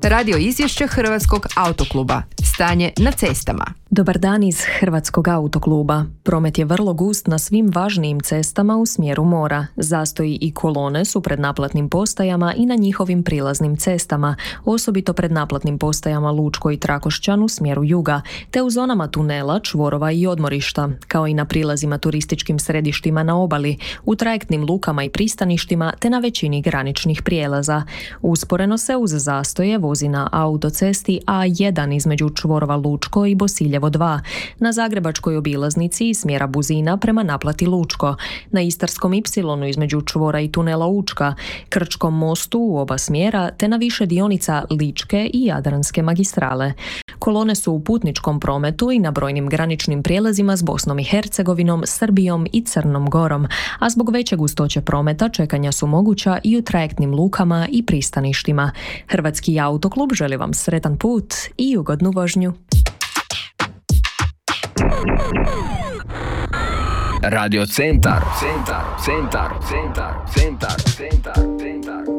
Radio izvješće Hrvatskog autokluba. Stanje na cestama. Dobar dan iz Hrvatskog autokluba. Promet je vrlo gust na svim važnijim cestama u smjeru mora. Zastoji i kolone su pred naplatnim postajama i na njihovim prilaznim cestama, osobito pred naplatnim postajama Lučko i Trakošćan u smjeru juga, te u zonama tunela, čvorova i odmorišta, kao i na prilazima turističkim središtima na obali, u trajektnim lukama i pristaništima, te na većini graničnih prijelaza. Usporeno se uz zastoje vozi na autocesti A1 između čvorova Lučko i Bosiljevo 2, na zagrebačkoj obilaznici iz smjera Buzina prema naplati Lučko, na Istarskom Y između čvora i tunela Učka, Krčkom mostu u oba smjera, te na više dionica Ličke i Jadranske magistrale. Kolone su u putničkom prometu i na brojnim graničnim prijelazima s Bosnom i Hercegovinom, Srbijom i Crnom Gorom, a zbog veće gustoće prometa čekanja su moguća i u trajektnim lukama i pristaništima. Hrvatski autoklub želi vam sretan put i ugodnu vožnju. Radio Centar.